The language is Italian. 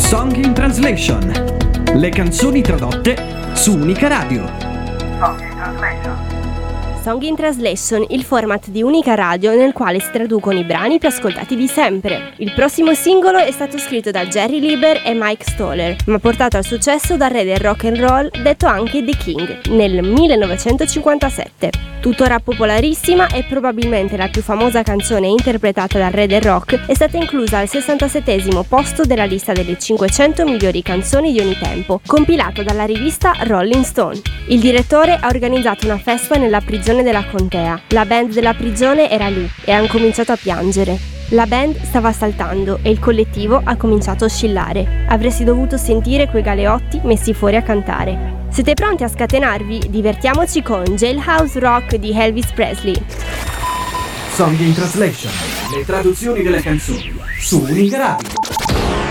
Song in Translation. Le canzoni tradotte su Unica Radio. Song in Translation. Song in Translation, il format di Unica Radio nel quale si traducono i brani più ascoltati di sempre. Il prossimo singolo è stato scritto da Jerry Lieber e Mike Stoller, ma portato al successo dal re del rock and roll, detto anche The King, nel 1957. Tuttora popolarissima e probabilmente la più famosa canzone interpretata dal re del rock, è stata inclusa al 67° posto della lista delle 500 migliori canzoni di ogni tempo, compilato dalla rivista Rolling Stone. Il direttore ha organizzato una festa nella prigione della contea. La band della prigione era lì e hanno cominciato a piangere. La band stava saltando e il collettivo ha cominciato a oscillare. Avresti dovuto sentire quei galeotti messi fuori a cantare. Siete pronti a scatenarvi? Divertiamoci con Jailhouse Rock di Elvis Presley. Song in Translation. Le traduzioni delle canzoni su Unica Radio.